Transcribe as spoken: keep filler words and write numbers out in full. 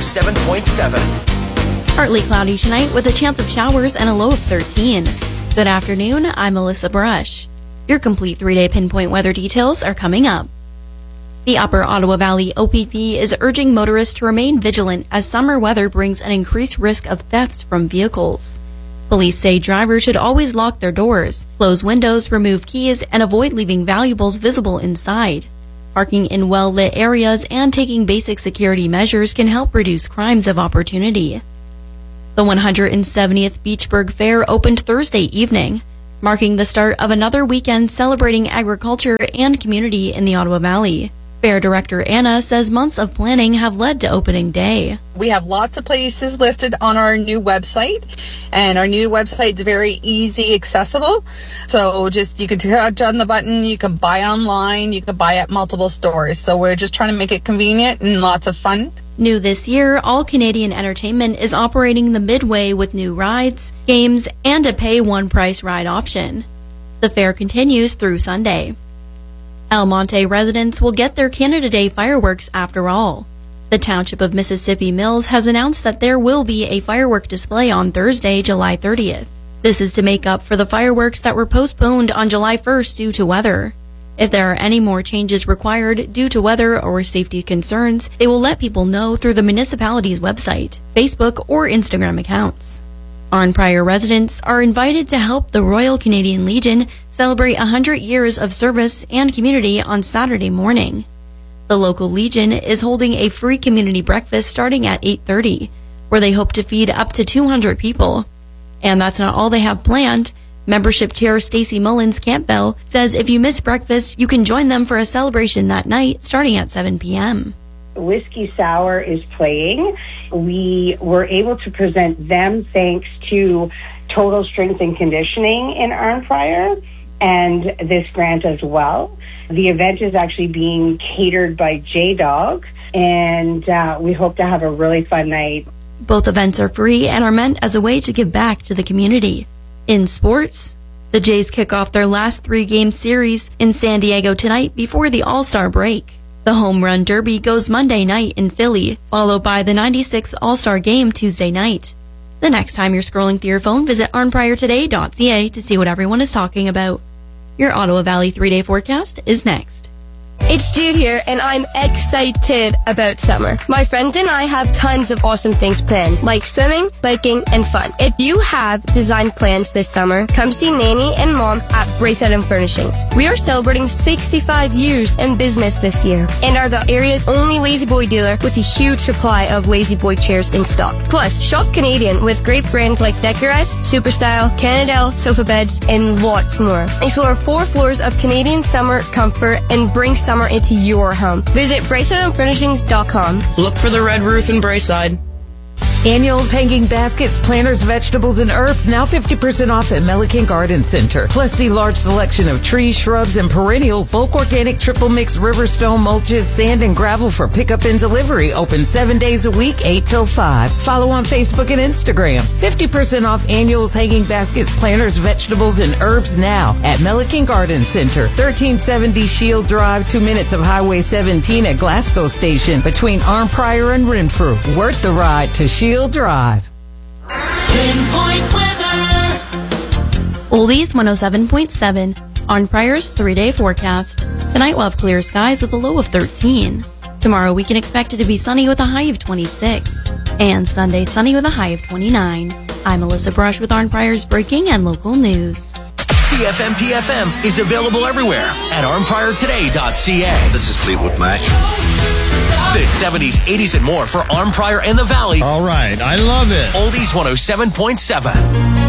oh seven point seven. Partly cloudy tonight with a chance of showers and a low of thirteen. Good afternoon, I'm Melissa Brush. Your complete three-day pinpoint weather details are coming up. The Upper Ottawa Valley O P P is urging motorists to remain vigilant as summer weather brings an increased risk of thefts from vehicles. Police say drivers should always lock their doors, close windows, remove keys, and avoid leaving valuables visible inside. Parking in well-lit areas and taking basic security measures can help reduce crimes of opportunity. The one hundred seventieth Beachburg Fair opened Thursday evening, marking the start of another weekend celebrating agriculture and community in the Ottawa Valley. Fair Director Anna says months of planning have led to opening day. We have lots of places listed on our new website, and our new website is very easy accessible. So just you can touch on the button, you can buy online, you can buy at multiple stores. So we're just trying to make it convenient and lots of fun. New this year, All Canadian Entertainment is operating the Midway with new rides, games, and a pay one price ride option. The fair continues through Sunday. El Monte residents will get their Canada Day fireworks after all. The Township of Mississippi Mills has announced that there will be a firework display on Thursday, July thirtieth. This is to make up for the fireworks that were postponed on July first due to weather. If there are any more changes required due to weather or safety concerns, they will let people know through the municipality's website, Facebook, or Instagram accounts. Arnprior residents are invited to help the Royal Canadian Legion celebrate one hundred years of service and community on Saturday morning. The local Legion is holding a free community breakfast starting at eight thirty, where they hope to feed up to two hundred people. And that's not all they have planned. Membership Chair Stacey Mullins Campbell says if you miss breakfast, you can join them for a celebration that night starting at seven p.m. Whiskey Sour is playing. We were able to present them thanks to Total Strength and Conditioning in Arnprior and this grant as well. The event is actually being catered by J-Dog, and uh, we hope to have a really fun night. Both events are free and are meant as a way to give back to the community. In sports, the Jays kick off their last three-game series in San Diego tonight before the All-Star break. The Home Run Derby goes Monday night in Philly, followed by the ninety-sixth All-Star Game Tuesday night. The next time you're scrolling through your phone, visit arnprior today dot c a to see what everyone is talking about. Your Ottawa Valley three-day forecast is next. It's Jude here, and I'm excited about summer. My friends and I have tons of awesome things planned, like swimming, biking, and fun. If you have design plans this summer, come see Nanny and Mom at Bracelet and Furnishings. We are celebrating sixty-five years in business this year, and are the area's only Lazy Boy dealer with a huge supply of Lazy Boy chairs in stock. Plus, shop Canadian with great brands like Decorize, Superstyle, Canadel, sofa beds, and lots more. Explore four floors of Canadian summer comfort and bring summer Summer into your home. Visit bracelet and furnishings dot com. Look for the red roof in Braeside. Annuals, hanging baskets, planters, vegetables, and herbs now fifty percent off at Milliken Garden Center. Plus, see large selection of trees, shrubs, and perennials. Bulk organic triple mix Riverstone mulches, sand, and gravel for pickup and delivery. Open seven days a week, eight till five. Follow on Facebook and Instagram. fifty percent off annuals, hanging baskets, planters, vegetables, and herbs now at Milliken Garden Center. thirteen seventy Shield Drive, two minutes of Highway seventeen at Glasgow Station between Arnprior and Renfrew. Worth the ride to Shield Drive. Pinpoint weather. Oldies one oh seven point seven. Arnprior's three-day forecast. Tonight we'll have clear skies with a low of thirteen. Tomorrow we can expect it to be sunny with a high of twenty-six. And Sunday sunny with a high of twenty-nine. I'm Melissa Brush with Arnprior's breaking and local news. C F M P F M is available everywhere at arnprior today dot c a. This is Fleetwood Mac. The seventies, eighties, and more for Arnprior and the Valley. All right, I love it. Oldies one oh seven point seven.